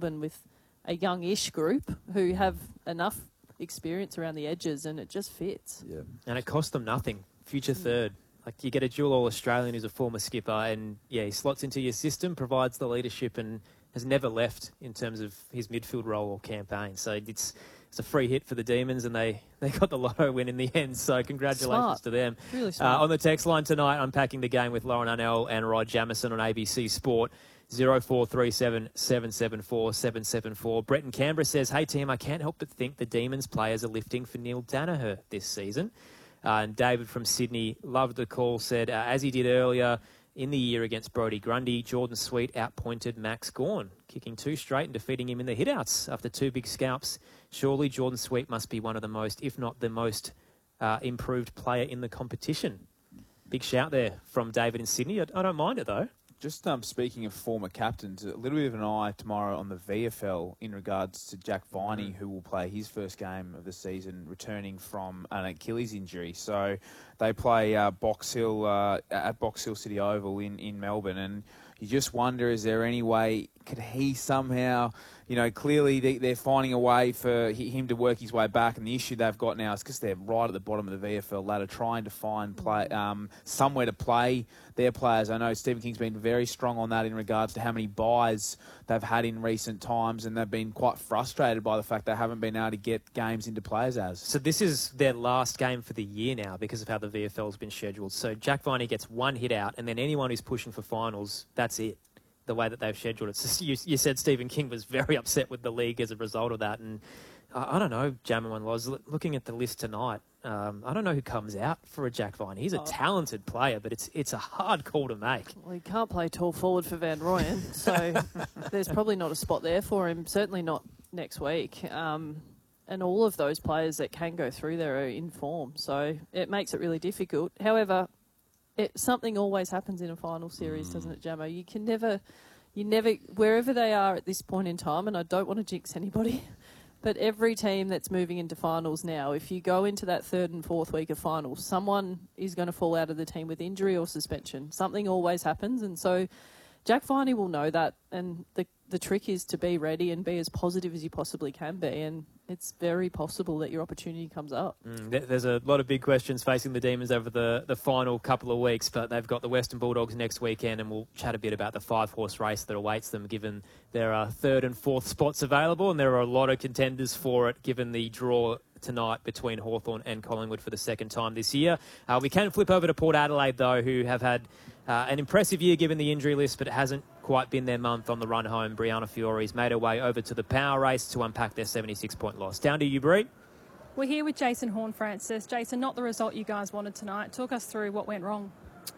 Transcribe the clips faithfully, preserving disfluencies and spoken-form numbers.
Melbourne with a youngish group who have enough experience around the edges, and it just fits. Yeah. And it cost them nothing. Future third. Like, you get a dual All-Australian who's a former skipper, and, yeah, he slots into your system, provides the leadership, and has never left in terms of his midfield role or campaign. So it's it's a free hit for the Demons, and they, they got the lotto win in the end. So congratulations Smart. to them. Really smart. Uh, on the text line tonight, unpacking the game with Lauren Arnell and Rod Jamieson on A B C Sport. zero four three seven, seven seven four, seven seven four. Brett in Canberra says, hey, team, I can't help but think the Demons players are lifting for Neil Danaher this season. Uh, and David from Sydney loved the call, said, uh, as he did earlier in the year against Brodie Grundy, Jordan Sweet outpointed Max Gawn, kicking two straight and defeating him in the hitouts after two big scalps. Surely Jordan Sweet must be one of the most, if not the most, uh, improved player in the competition. Big shout there from David in Sydney. I, I don't mind it, though. Just um, speaking of former captains, a little bit of an eye tomorrow on the V F L in regards to Jack Viney, mm. who will play his first game of the season, returning from an Achilles injury. So they play uh, Box Hill uh, at Box Hill City Oval in, in Melbourne, and you just wonder, is there any way, could he somehow, you know, clearly they, they're finding a way for him to work his way back, and the issue they've got now is because they're right at the bottom of the V F L ladder, trying to find play um, somewhere to play their players. I know Stephen King's been very strong on that in regards to how many buys they've had in recent times, and they've been quite frustrated by the fact they haven't been able to get games into players as. So this is their last game for the year now because of how the V F L's been scheduled. So Jack Viney gets one hit out, and then anyone who's pushing for finals, that's it. The way that they've scheduled it. So you, you said Stephen King was very upset with the league as a result of that. And I, I don't know, Jammerman was looking at the list tonight. Um, I don't know who comes out for a Jack Viney. He's a oh. talented player, but it's it's a hard call to make. Well, he can't play tall forward for Van Rooyen, so there's probably not a spot there for him, certainly not next week. Um, and all of those players that can go through there are in form, so it makes it really difficult. However, It, something always happens in a final series, mm. doesn't it, Jamo? You can never, you never, wherever they are at this point in time, and I don't want to jinx anybody, but every team that's moving into finals now, if you go into that third and fourth week of finals, someone is going to fall out of the team with injury or suspension. Something always happens, and so Jack Viney will know that, and the the trick is to be ready and be as positive as you possibly can be, and it's very possible that your opportunity comes up. Mm, there's a lot of big questions facing the Demons over the, the final couple of weeks, but they've got the Western Bulldogs next weekend, and we'll chat a bit about the five-horse race that awaits them, given there are third and fourth spots available, and there are a lot of contenders for it, given the draw tonight between Hawthorn and Collingwood for the second time this year. Uh, we can flip over to Port Adelaide, though, who have had uh, an impressive year given the injury list, but it hasn't quite been their month on the run home. Brianna Fiore's made her way over to the power race to unpack their seventy-six point loss. Down to you, Brie. We're here with Jason Horne-Francis. Jason, not the result you guys wanted tonight. Talk us through what went wrong.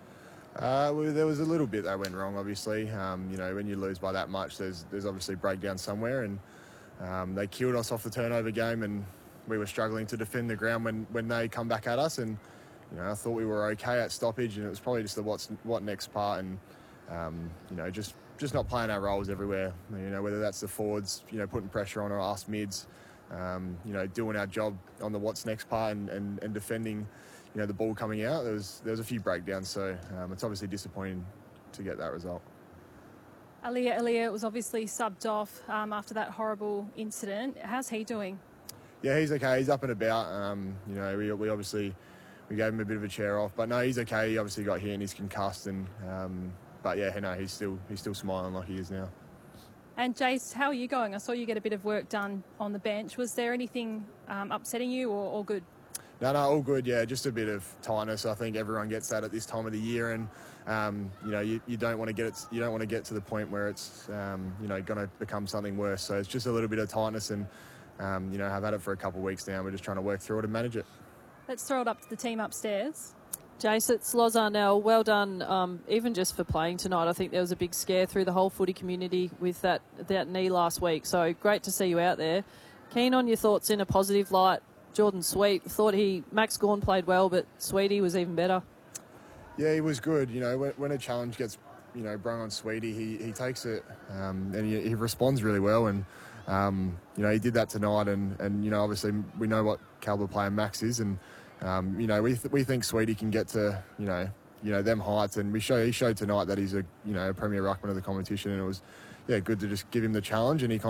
Uh, well, there was a little bit that went wrong, obviously. Um, you know, when you lose by that much, there's there's obviously breakdown somewhere, and um, they killed us off the turnover game, and we were struggling to defend the ground when, when they come back at us. And you know, I thought we were okay at stoppage, and it was probably just the what's what next part, and um, you know, just just not playing our roles everywhere. You know, whether that's the forwards, you know, putting pressure on us mids, um, you know, doing our job on the what's next part, and, and, and defending, you know, the ball coming out. There was there was a few breakdowns, so um, it's obviously disappointing to get that result. Aliir Aliir was obviously subbed off um, after that horrible incident. How's he doing? Yeah, he's okay. He's up and about. Um, you know, we, we obviously we gave him a bit of a chair off, but no, he's okay. He obviously got hit and he's concussed, and um, but yeah, no, he's still he's still smiling like he is now. And Jace, how are you going? I saw you get a bit of work done on the bench. Was there anything um, upsetting you, or all good? No, no, all good. Yeah, just a bit of tightness. I think everyone gets that at this time of the year, and um, you know, you, you don't want to get it. You don't want to get to the point where it's um, you know going to become something worse. So it's just a little bit of tightness, and um, you know, I've had it for a couple of weeks now. We're just trying to work through it and manage it. Let's throw it up to the team upstairs. Jace, it's Loz Arnell. Well done, um, even just for playing tonight. I think there was a big scare through the whole footy community with that that knee last week. So great to see you out there. Keen on your thoughts in a positive light. Jordan Sweet, thought he Max Gawn played well, but Sweetie was even better. Yeah, he was good. You know, when, when a challenge gets, you know, brung on Sweetie, he, he takes it um, and he, he responds really well. And um, you know, he did that tonight. And, and you know, obviously we know what calibre player Max is, and um, you know, we th- we think Sweetie can get to you know you know them heights. And we show he showed tonight that he's a you know a premier ruckman of the competition, and it was yeah good to just give him the challenge, and he kind